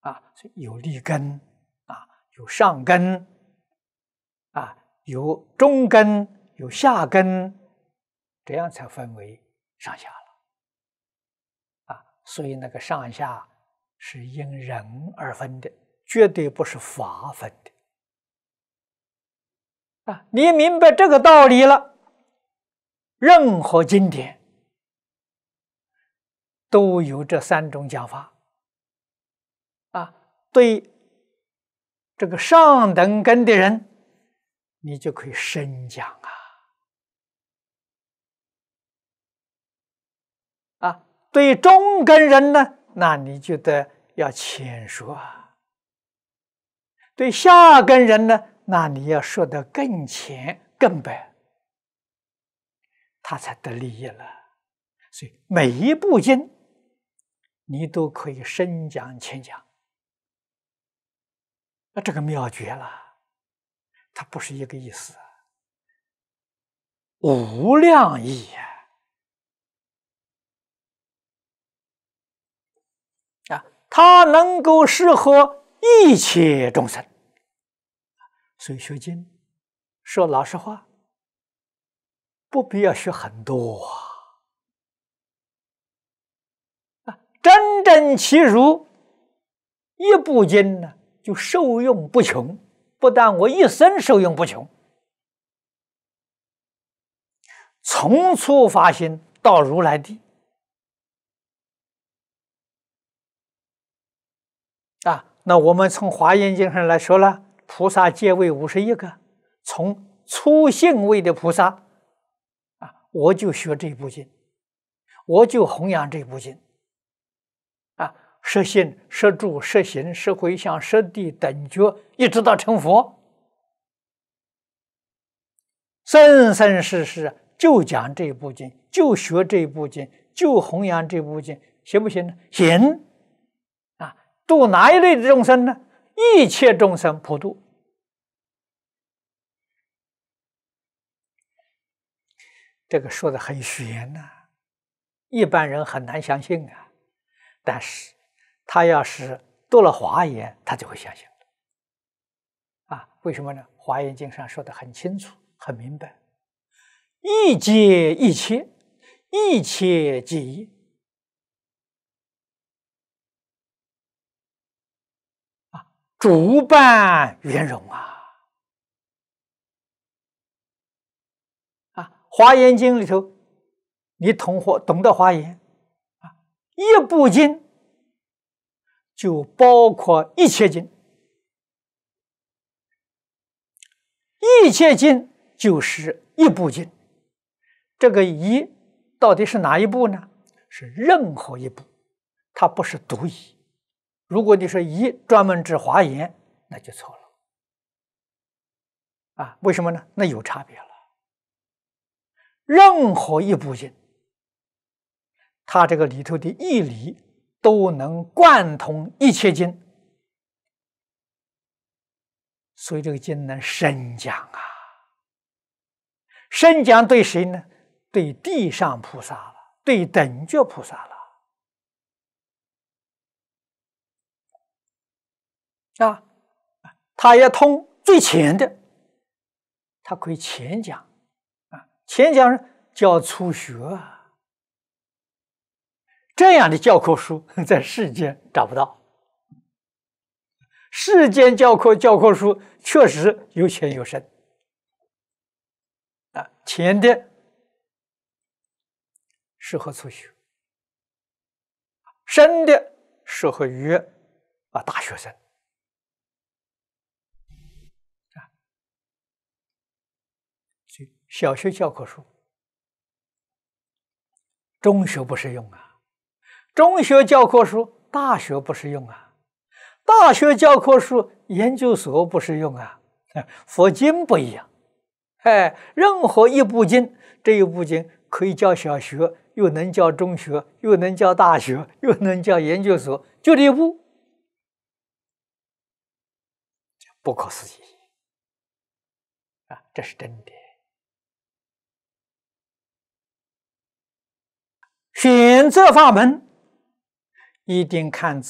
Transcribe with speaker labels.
Speaker 1: 所以有立根有上根有中根，有下根，这样才分为上下了所以那个上下是因人而分的，绝对不是法分的你明白这个道理了，任何经典都有这3种讲法对这个上等根的人，你就可以深讲对中根人呢，那你就得要浅说对下根人呢，那你要说得更浅更白，他才得利益了。所以每一部经你都可以深讲浅讲，这个妙绝了，它不是一个意思无量义它能够适合一切众生。所以学经说老实话，不必要学很多真正其如一部经呢，就受用不穷，不但我一生受用不穷，从初发心到如来地那我们从华严经上来说了，菩萨戒位51个，从初信位的菩萨我就学这部经，我就弘扬这部经摄信、摄住、摄行、摄回向、摄地等觉，一直到成佛，生生世世就讲这部经，就学这部经，就弘扬这部经，行不行呢？行度哪一类的众生呢？一切众生普度。这个说的很玄一般人很难相信但是他要是读了华严，他就会相信为什么呢？华严经上说的很清楚很明白，一皆一切，一切皆一主办圆融华严经里头，你懂得华严一部经就包括一切经，一切经就是一部经。这个一到底是哪一部呢？是任何一部，它不是独一。如果你说一专门指华严，那就错了为什么呢？那有差别了。任何一部经，它这个里头的义理都能贯通一切经，所以这个经能深讲深讲对谁呢？对地上菩萨了，对等觉菩萨了他也通最浅的，他可以浅讲浅讲叫初学这样的教科书在世间找不到。世间教科书确实有浅有深浅的适合初学，深的适合于大学生小学教科书，中学不适用中学教科书大学不适用大学教科书研究所不适用佛经不一样任何一部经，这一部经可以教小学，又能教中学，又能教大学，又能教研究所，就这一部，不可思议这是真的。选择法门一定看